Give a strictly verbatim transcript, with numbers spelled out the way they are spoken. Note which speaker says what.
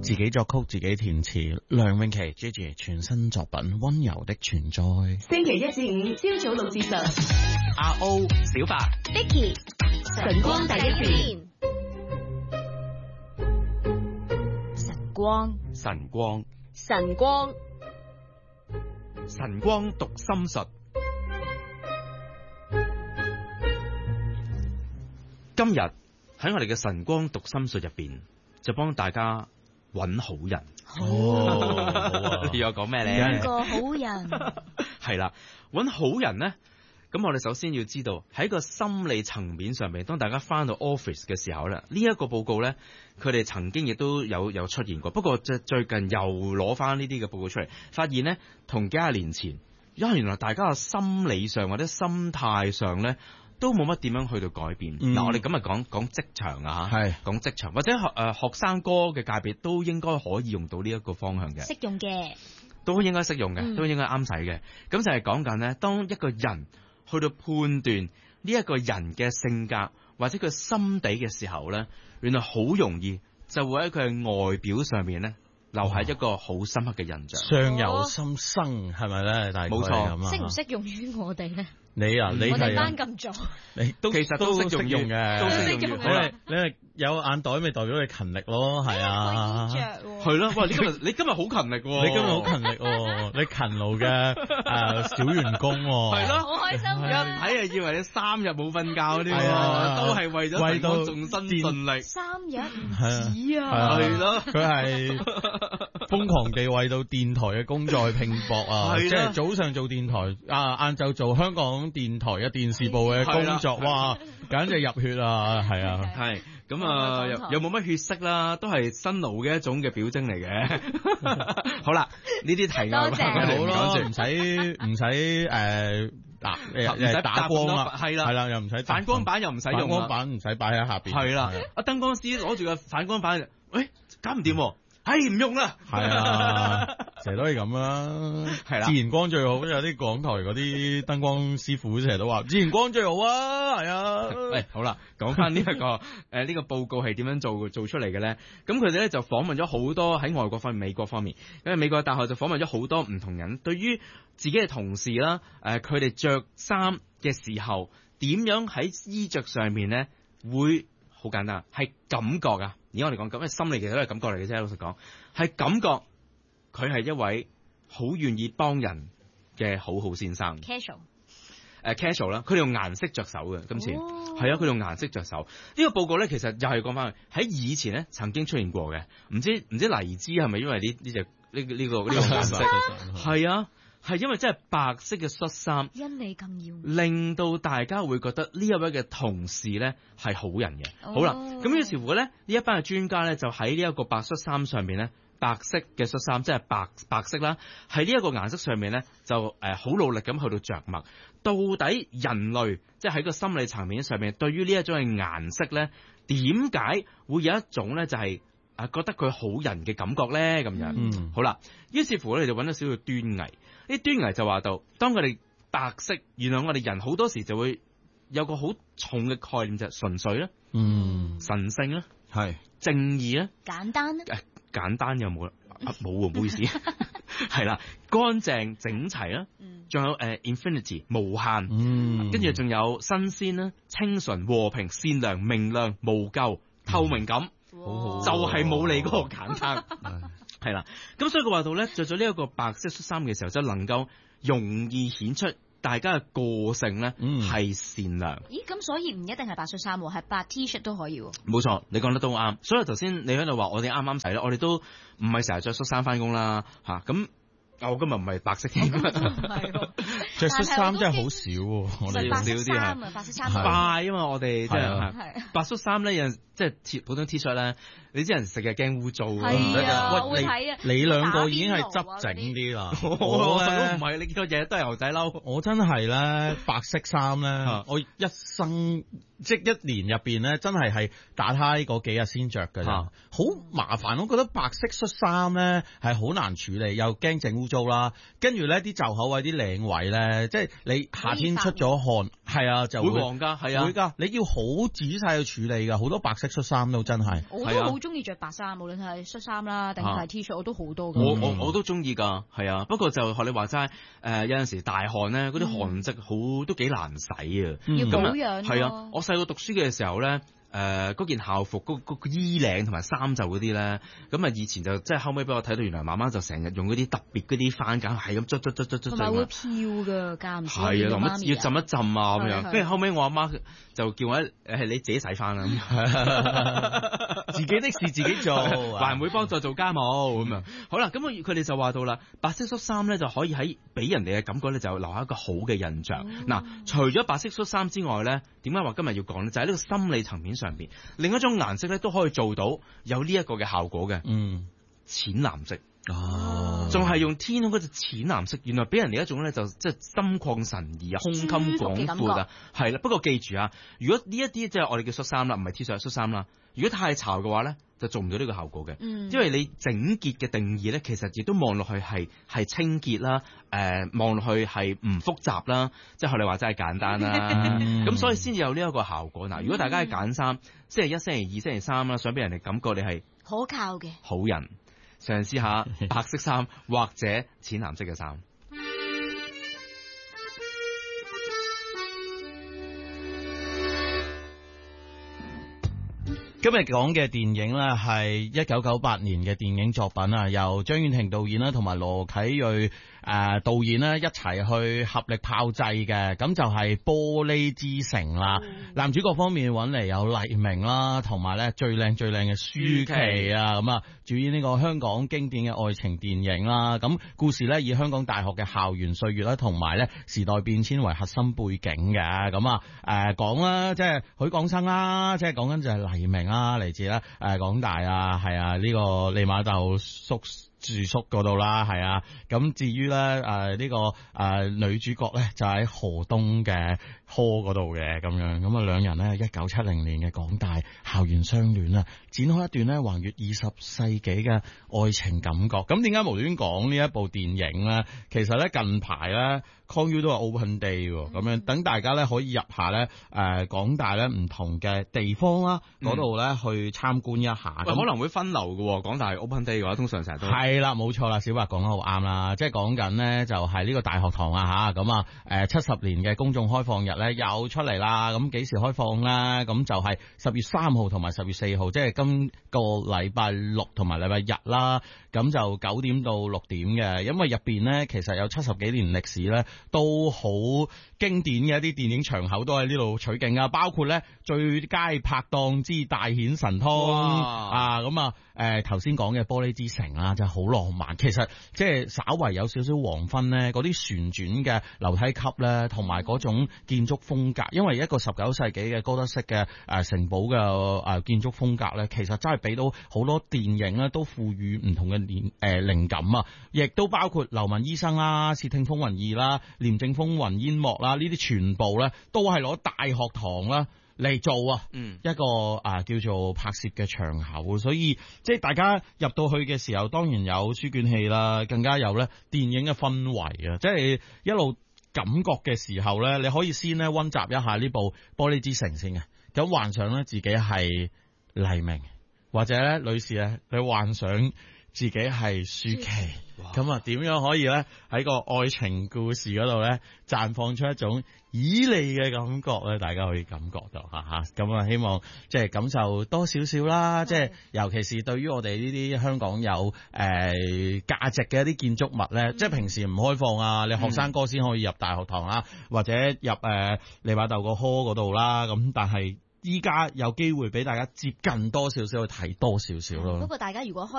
Speaker 1: 自己作曲，自己填詞，梁詠琪 Gigi 全新作品《溫柔的存在》。
Speaker 2: 星期一至五朝早六至十，
Speaker 3: 阿 O 小白
Speaker 2: Vicky 晨光第一線，
Speaker 4: 晨光
Speaker 3: 晨光
Speaker 4: 晨光
Speaker 3: 晨光讀心術。今日喺我哋嘅晨光讀心術入邊，就幫大家揾好人。
Speaker 1: 哦，
Speaker 3: 你又講咩咧？
Speaker 4: 邊個好人？
Speaker 3: 係啦，揾好人咧。咁我哋首先要知道喺個心理層面上面，當大家翻到 office 嘅時候咧，呢、這、一個報告咧，佢哋曾經亦都有有出現過。不過最最近又攞翻呢啲嘅報告出嚟，發現咧同幾廿年前，因為原來大家嘅心理上或者心態上咧，都冇乜點樣去到改變。嗱、嗯，我哋今日講講職場啊，係講職場或者學誒、呃、學生哥嘅界別都應該可以用到呢一個方向嘅，
Speaker 4: 適用嘅，
Speaker 3: 都應該適用嘅，嗯、都應該啱使嘅。咁就係講緊咧，當一個人去到判斷呢一個人嘅性格或者佢心底嘅時候咧，原來好容易就會喺佢嘅外表上面咧留下一個好深刻嘅印象。
Speaker 1: 相由心生係咪咧？大概
Speaker 3: 冇錯，
Speaker 4: 適唔適用於我哋咧？
Speaker 1: 你啊，你
Speaker 4: 我哋
Speaker 1: 係
Speaker 4: 班咁做，
Speaker 1: 你都
Speaker 3: 其實都適用嘅，
Speaker 1: 都
Speaker 4: 適用嘅。
Speaker 1: 你你係有眼袋，咪代表你勤力咯，係啊，
Speaker 3: 係咯。哇！你今日你今日好勤力喎，
Speaker 1: 你今日好勤力喎，你勤勞嘅誒小員工喎，
Speaker 3: 係咯，
Speaker 4: 好開心。
Speaker 3: 一睇啊，以為你三日冇瞓覺嗰啲喎，都係為咗為到盡心盡力。
Speaker 4: 三日唔止啊，
Speaker 1: 係咯，佢係瘋狂地為到電台嘅工作去拼搏啊！即係早上做電台，啊晏晝做香港電台嘅電視部嘅工作，哇，簡直入血啊！係啊，
Speaker 3: 係咁啊，又又冇乜血色啦，都係辛勞嘅一種嘅表徵嚟嘅。好啦，呢啲題外話
Speaker 1: 好咯，唔使唔使誒打誒打光啊，
Speaker 3: 係啦，
Speaker 1: 係啦，又唔使
Speaker 3: 反光板又唔使用，
Speaker 1: 反光板唔使擺喺下邊，
Speaker 3: 係啦，阿燈光師攞住個反光板，誒搞唔掂。唉，唔用啦，
Speaker 1: 係啊，成日都係咁啦，
Speaker 3: 係啦，
Speaker 1: 自然光最好。有啲港台嗰啲燈光師傅成日都話自然光最好啊，係啊。
Speaker 3: 喂，好啦，講翻呢一個誒呢、呃這個報告係點樣做做出嚟嘅咧？咁佢哋咧就訪問咗好多喺外國方面、美國方面，因為美國嘅大學就訪問咗好多唔同人，對於自己嘅同事啦，誒佢哋着衫嘅時候點樣喺衣着上面咧會好簡單，係感覺啊。而家我哋講咁，因為心理其實都係感覺嚟嘅啫。老實講，係感覺佢係一位好願意幫人嘅好好先生。
Speaker 4: casual，
Speaker 3: 誒 casual 啦，佢哋用顏色着手嘅。今次係、哦、啊，佢用顏色着手。呢、這個報告咧，其實又係講翻喺以前咧曾經出現過嘅。唔知唔知黎姿係咪因為呢呢隻呢呢個呢、這個顏色？係啊。係因為真係白色嘅恤衫，
Speaker 4: 因你咁要，
Speaker 3: 令到大家會覺得呢一位嘅同事咧係好人嘅。Oh. 好啦，咁於是乎咧，呢一班嘅專家咧就喺呢一個白恤衫上面咧，白色嘅恤衫即係白白色啦，喺呢一個顏色上面咧就誒好、呃、努力咁去到着墨。到底人類即係喺個心理層面上面，對於呢一種嘅顏色咧，點解會有一種咧就係、是、啊覺得佢好人嘅感覺咧咁樣？嗯，好啦，於是乎咧就揾咗少少端倪。啲端倪就話到，當我哋白色，原來我哋人好多時就會有個好重嘅概念就係純粹啦，嗯，神聖啦，係正義啦，
Speaker 4: 簡單啦，
Speaker 3: 誒、呃，簡單又冇啦，冇喎，唔好意思，係啦，乾淨整齊啦，仲有誒、呃、infinity 無限，嗯，跟住仲有新鮮啦、清純、和平、善良、明亮、無垢、透明感，嗯、就係冇你嗰個簡單。係啦，咁所以佢話到咧，着咗呢一個白色恤衫嘅時候，就能夠容易顯出大家嘅個性咧，係、嗯、善良。
Speaker 4: 咦，咁所以唔一定係白恤衫，係白 T 恤都可以。
Speaker 3: 冇錯，你講得都啱。所以頭先你喺度話，我哋啱啱洗啦，我哋都唔係成日着恤衫翻工啦，吓、啊、咁。我今日唔係白色添，係
Speaker 1: 着恤衫真係好少，我哋
Speaker 3: 少啲係
Speaker 4: 白色衫
Speaker 3: 快啊嘛！我哋即係白恤衫咧，有即係 T 普通 T 恤咧，你啲人食嘅驚污糟啊！
Speaker 4: 係啊，
Speaker 1: 喂，你你兩個已經係執整啲啦，
Speaker 3: 我咧唔係，你見到日日都係牛仔褸，
Speaker 1: 我真係咧白色衫咧，我一生即係一年入邊咧，真係係打呔嗰幾日先着㗎咋，好麻煩。我覺得白色恤衫咧係好難處理，又驚整污糟啦，跟住咧啲袖口位啲領位咧，即係你夏天出咗汗，係啊就會
Speaker 3: 會黃㗎，係啊
Speaker 1: 會㗎，你要好仔細去處理㗎，好多白色恤恤衫都真係。
Speaker 4: 我都好中意着白衫，無論係恤衫啦，定係 T 恤，我都好多㗎。
Speaker 3: 我我我都中意㗎，係啊。不過就學你話齋，誒有陣時大汗咧，嗰啲汗漬好都幾難洗啊。
Speaker 4: 要保養。
Speaker 3: 係啊，我細個讀書嘅時候咧。誒嗰、呃、件校服嗰嗰個衣領同埋衫袖嗰啲咧，咁啊以前就即係後尾俾我睇到，原來媽媽就成日用嗰啲特別嗰啲番梘係咁捽捽捽捽捽，
Speaker 4: 同埋會飄㗎，間唔時要
Speaker 3: 要
Speaker 4: 媽咪
Speaker 3: 要浸一浸啊咁樣。跟住後尾我阿媽就叫我誒你自己洗翻啦，
Speaker 1: 自己的事自己做，
Speaker 3: 還會幫助做家務咁啊。好啦，咁佢哋就話到啦，白色恤衫咧就可以喺俾人哋嘅感覺咧就留下一個好嘅印象。嗱、嗯，除咗白色恤衫之外咧，點解話今日要講咧？就喺、是、呢個心理層面上邊，另一種顏色咧都可以做到有呢一個嘅效果嘅。嗯，淺藍色。哦，仲係用天空嗰隻淺藍色，原來俾人哋一種咧就即係心曠神怡啊，胸襟廣闊啊，係啦。不過記住啊，如果呢一啲即係我哋叫恤衫啦，唔係 T 恤恤衫啦，如果太潮嘅話咧，就做唔到呢個效果嘅。嗯，因為你整潔嘅定義咧，其實亦都望落去係係清潔啦，誒望落去係唔複雜啦，即係學你話真係簡單啦。咁、嗯、所以先至有呢一個效果。嗱，如果大家揀衫，星期一、星期二、星期三啦，想俾人哋感覺你係
Speaker 4: 可靠嘅
Speaker 3: 好人。嘗試下白色衫或者淺藍色嘅衫。
Speaker 1: 今日講嘅電影呢係一九九八年嘅電影作品啊，由張婉婷導演啦，同埋羅啟銳誒導演呢一齊去合力炮製嘅，咁就係玻璃之城啦。嗯、男主角方面揾嚟有黎明啦，同埋咧最靚最靚嘅舒淇啊，咁啊主演呢個香港經典嘅愛情電影啦。咁故事呢以香港大學嘅校園歲月啦，同埋咧時代變遷為核心背景嘅。咁啊誒講啦，即係許廣生啦，即係講緊就係黎明啦，嚟自咧誒港大啊，係啊呢個利瑪竇宿住宿嗰度啦，係啊。咁至於咧誒呢個誒、呃、女主角咧就喺河東嘅科嗰度嘅咁樣。咁啊兩人呢，一九七零年嘅港大校園相戀啊，展開一段咧橫越二十世紀嘅愛情感覺。咁點解無端講呢一部電影咧？其實咧近排咧 Con U 都係 Open Day 喎，咁樣等大家咧可以入下咧誒、呃、港大咧唔同嘅地方啦，嗰度咧去參觀一下。咁、嗯、可
Speaker 3: 能會分流嘅，港大 Open Day 嘅話，通常成日都
Speaker 1: 係啦，冇錯啦，小白講得好啱啦，即係講緊咧就係呢個大學堂啊吓，咁啊誒七十年嘅公眾開放日咧又出嚟啦，咁幾時開放咧？咁就係十月三號同埋十月四號，即係今個禮拜六同埋禮拜日啦，咁就九點到六點嘅，因為入邊咧其實有七十幾年歷史咧，都好經典嘅一啲電影場口都喺呢度取景啊，包括咧最佳拍檔之大顯神通啊，咁啊誒頭先講嘅玻璃之城啦，真係好浪漫。其實即係稍為有少少黃昏咧，嗰啲旋轉嘅樓梯級咧，同埋嗰種建築風格，因為一個十九世紀嘅哥德式嘅誒城堡嘅誒建築風格咧，其實真係俾到好多電影咧都賦予唔同嘅年誒靈感啊，亦都包括流氓醫生啦、竊聽風雲二啦、廉政風雲煙幕啦，呢啲全部咧都係攞大學堂啦嚟做啊，嗯，一個啊叫做拍攝嘅場口，所以即係大家入到去嘅時候，當然有書卷氣啦，更加有咧電影嘅氛圍啊，即係一路感覺嘅時候咧，你可以先咧溫習一下呢部玻璃之城先嘅，咁幻想咧自己係黎明，或者咧女士咧你幻想自己係舒淇，咁啊點樣可以咧喺個愛情故事嗰度咧綻放出一種旖旎嘅感覺咧？大家可以感覺到吓吓，咁啊希望即係感受多少少啦，即係尤其是對於我哋呢啲香港有誒價值嘅一啲建築物咧，嗯、即係平時唔開放啊，你學生哥先可以入大學堂啦，嗯、或者入誒利瑪竇個 hall 嗰度啦，咁但係依家有機會俾大家接近多少少去睇多少少咯。不過大家如果開